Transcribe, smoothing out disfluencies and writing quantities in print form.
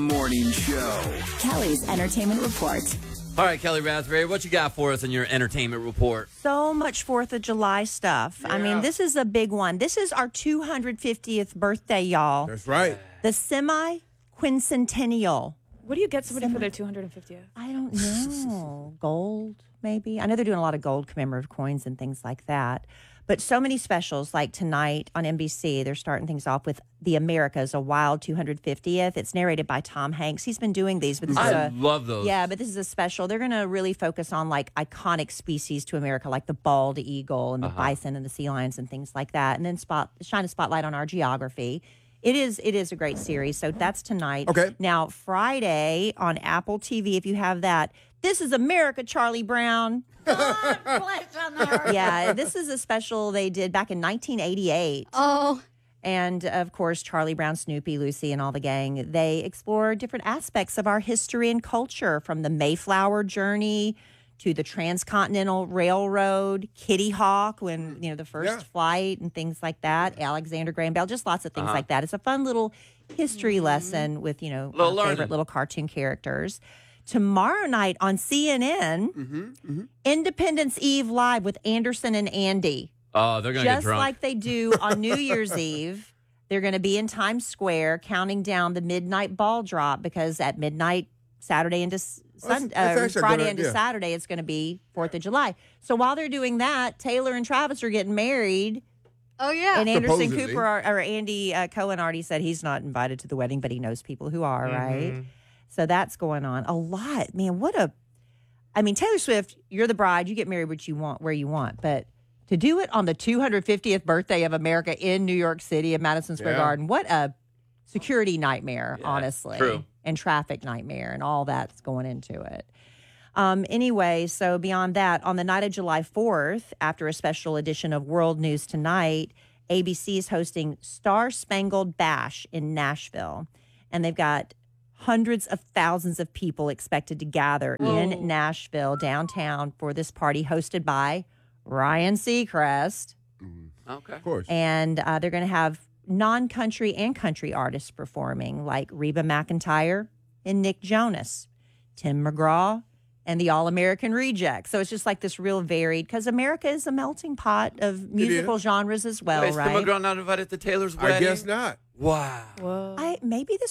Morning Show. Kelly's Entertainment Report. All right, Kelly Raspberry, what you got for us in your entertainment report? So much 4th of July stuff. Yeah. I mean, this is a big one. This is our 250th birthday, y'all. That's right. The semi-quincentennial. What do you get somebody for their 250th? I don't know. Gold, maybe. I know they're doing a lot of gold commemorative coins and things like that. But so many specials, like tonight on NBC, they're starting things off with The Americas, a wild 250th. It's narrated by Tom Hanks. He's been doing these. But this I love those. Yeah, but this is a special. They're going to really focus on like iconic species to America, like the bald eagle and the bison and the sea lions and things like that. And then shine a spotlight on our geography. It is a great series. So that's tonight. Okay. Now, Friday on Apple TV, if you have that, This is America, Charlie Brown. Yeah, this is a special they did back in 1988. Oh. And, of course, Charlie Brown, Snoopy, Lucy, and all the gang, they explore different aspects of our history and culture, from the Mayflower journey to the Transcontinental Railroad, Kitty Hawk, when, the first flight and things like that, Alexander Graham Bell, just lots of things like that. It's a fun little history lesson with, our favorite little cartoon characters. Tomorrow night on CNN, Independence Eve Live with Anderson and Andy. Oh, they're going to get Just drunk. like they do on New Year's Eve, they're going to be in Times Square counting down the midnight ball drop, because at midnight, Saturday into Friday into Saturday, it's going to be 4th of July. So while they're doing that, Taylor and Travis are getting married. Oh, yeah. And Anderson Supposedly. Cooper, or Andy Cohen already said he's not invited to the wedding, but he knows people who are, right? So that's going on. A lot. Man, Taylor Swift, you're the bride. You get married where you want. But to do it on the 250th birthday of America in New York City at Madison Square Garden, what a security nightmare, honestly. True. And traffic nightmare and all that's going into it. Anyway, so beyond that, on the night of July 4th, after a special edition of World News Tonight, ABC is hosting Star Spangled Bash in Nashville. And they've got hundreds of thousands of people expected to gather in Nashville downtown for this party hosted by Ryan Seacrest. Okay. Of course. And they're going to have non-country and country artists performing, like Reba McEntire and Nick Jonas, Tim McGraw, and the All-American Rejects. So it's just like this real varied, because America is a melting pot of musical genres as well, Wait, is right? Tim McGraw not invited to Taylor's wedding? I guess not. Wow. Whoa. Maybe this